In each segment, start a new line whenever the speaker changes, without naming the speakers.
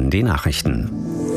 nun die Nachrichten.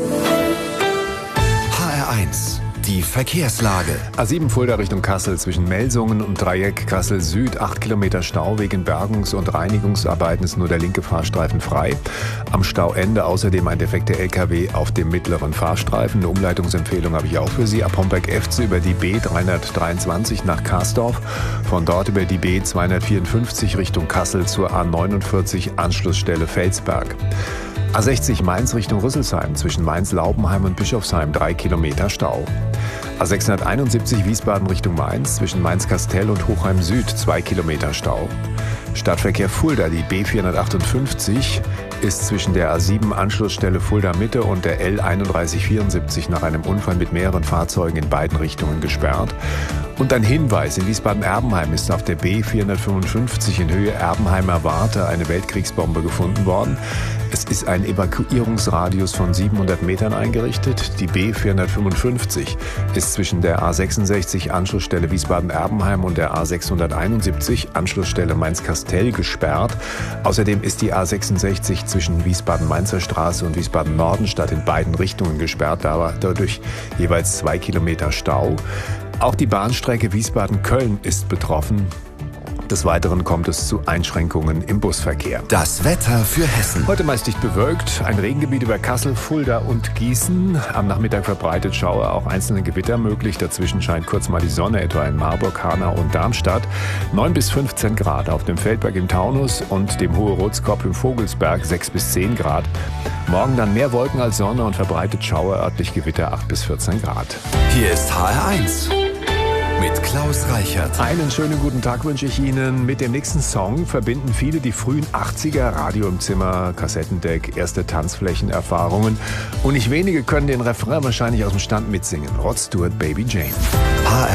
HR1, die Verkehrslage.
A7 Fulda Richtung Kassel zwischen Melsungen und Dreieck Kassel Süd. 8 Kilometer Stau wegen Bergungs- und Reinigungsarbeiten, ist nur der linke Fahrstreifen frei. Am Stauende außerdem ein defekter LKW auf dem mittleren Fahrstreifen. Eine Umleitungsempfehlung habe ich auch für Sie. Ab Homberg-Efze über die B323 nach Karsdorf. Von dort über die B254 Richtung Kassel zur A49 Anschlussstelle Felsberg. A60 Mainz Richtung Rüsselsheim zwischen Mainz-Laubenheim und Bischofsheim 3 Kilometer Stau. A671 Wiesbaden Richtung Mainz zwischen Mainz-Kastell und Hochheim Süd 2 Kilometer Stau. Stadtverkehr Fulda, die B458 ist zwischen der A7 Anschlussstelle Fulda Mitte und der L3174 nach einem Unfall mit mehreren Fahrzeugen in beiden Richtungen gesperrt. Und ein Hinweis: In Wiesbaden-Erbenheim ist auf der B455 in Höhe Erbenheimer Warte eine Weltkriegsbombe gefunden worden. Es ist ein Evakuierungsradius von 700 Metern eingerichtet. Die B455 ist zwischen der A66 Anschlussstelle Wiesbaden-Erbenheim und der A671 Anschlussstelle Mainz-Kastell gesperrt. Außerdem ist die A66 zwischen Wiesbaden-Mainzer Straße und Wiesbaden-Nordenstadt in beiden Richtungen gesperrt, dadurch jeweils 2 Kilometer Stau. Auch die Bahnstrecke Wiesbaden-Köln ist betroffen. Des Weiteren kommt es zu Einschränkungen im Busverkehr.
Das Wetter für Hessen.
Heute meist dicht bewölkt, ein Regengebiet über Kassel, Fulda und Gießen. Am Nachmittag verbreitet Schauer, auch einzelne Gewitter möglich. Dazwischen scheint kurz mal die Sonne, etwa in Marburg, Hanau und Darmstadt. 9 bis 15 Grad auf dem Feldberg im Taunus und dem Hohe-Rotskop im Vogelsberg 6 bis 10 Grad. Morgen dann mehr Wolken als Sonne und verbreitet Schauer, örtlich Gewitter 8 bis 14 Grad.
Hier ist HR1 mit Klaus Reichert.
Einen schönen guten Tag wünsche ich Ihnen. Mit dem nächsten Song verbinden viele die frühen 80er, Radio im Zimmer, Kassettendeck, erste Tanzflächenerfahrungen. Und nicht wenige können den Refrain wahrscheinlich aus dem Stand mitsingen. Rod Stewart, Baby Jane.